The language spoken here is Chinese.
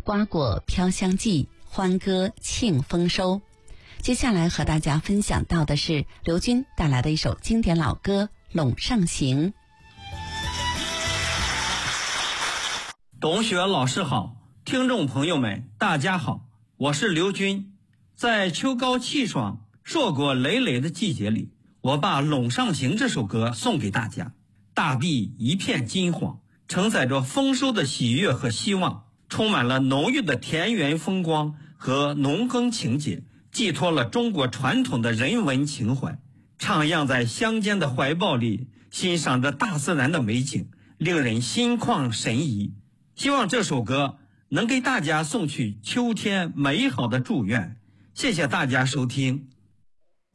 瓜果飘香季，欢歌庆丰收。接下来和大家分享到的是刘军带来的一首经典老歌《陇上行》。 董雪老师好，听众朋友们大家好，我是刘军。在秋高气爽、硕果累累的季节里，我把《陇上行》这首歌送给大家。大地一片金黄，承载着丰收的喜悦和希望，充满了浓郁的田园风光和农耕情结，寄托了中国传统的人文情怀，徜徉在乡间的怀抱里，欣赏着大自然的美景，令人心旷神怡。希望这首歌能给大家送去秋天美好的祝愿。谢谢大家收听。